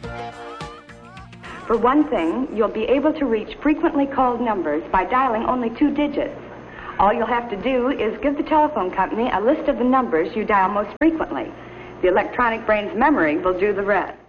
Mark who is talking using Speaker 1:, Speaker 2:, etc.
Speaker 1: For one thing, you'll be able to reach frequently called numbers by dialing only 2 digits. All you'll have to do is give the telephone company a list of the numbers you dial most frequently. The electronic brain's memory will do the rest.